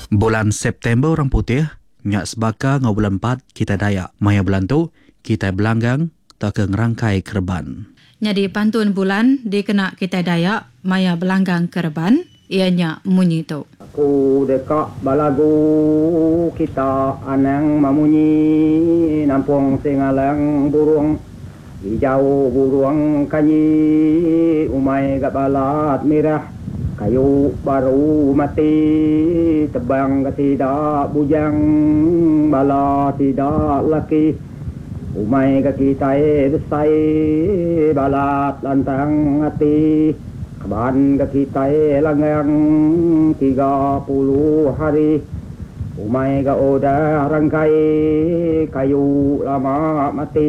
Bulan September orang putih, nyak sebaka ngau bulan 4 kita Dayak. Maya bulan tu, kita belanggang tak ke ngerangkai kerban. Jadi pantun bulan dikena kita Dayak, maya belanggang kerban, ianya munyi tu. Ku dekak balagu kita anang mamunyi nampung singalang burung hijau burung kanyi umai gak balat merah kayu baru mati tebang tidak bujang bala tidak laki umai gak kita besai balat lantang hati kaban gak kita langgang 30 hari umai gak udah rangkai kayu lama mati